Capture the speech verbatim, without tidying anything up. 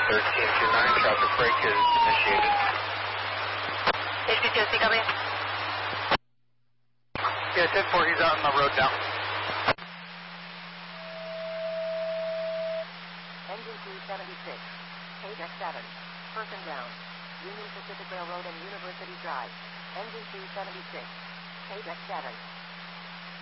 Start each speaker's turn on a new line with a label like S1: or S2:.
S1: thirteen two nine, traffic break is initiated.
S2: H P T O C, copy.
S1: Yeah, ten four, he's out on the road now.
S3: Engine two seventy-six, K Deck seven, person down, Union Pacific Railroad and University Drive. Engine two seventy-six, K Deck seven.